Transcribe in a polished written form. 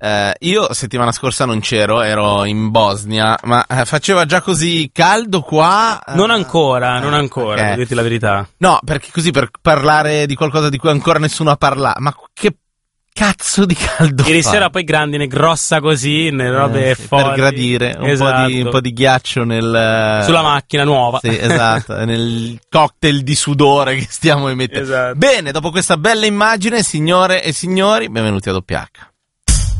Io settimana scorsa non c'ero, ero in Bosnia, ma faceva già così caldo qua? Non ancora, devo dirti la verità. No, perché così per parlare di qualcosa di cui ancora nessuno ha parlato, ma che cazzo di caldo Ieri fa? sera poi grandine grossa così, nelle robe forti. Per gradire, Esatto. un po' di ghiaccio sulla macchina nuova. Sì, esatto, nel cocktail di sudore che stiamo emettendo. Esatto. Bene, dopo questa bella immagine, signore e signori, benvenuti a Doppia H.